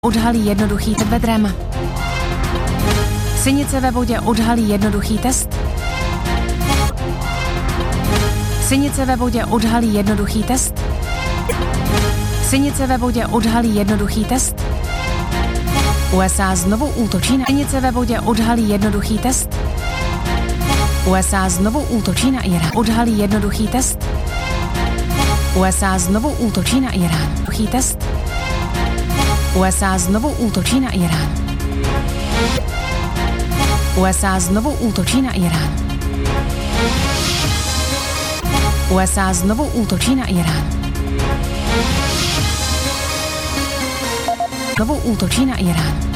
Odhalí jednoduchý test vedrem. Sinice ve vodě odhalí jednoduchý test. Sinice ve vodě odhalí jednoduchý test. Sinice ve vodě odhalí jednoduchý test. USA znovu útočí na sinice ve vodě odhalí jednoduchý test. USA znovu útočí na Irán. Odhalí jednoduchý test. USA znovu útočí na Irán. Jednoduchý test. USA znovu útočí na Irán. USA znovu útočí na Irán. USA znovu útočí na Irán. Znovu útočí na Irán.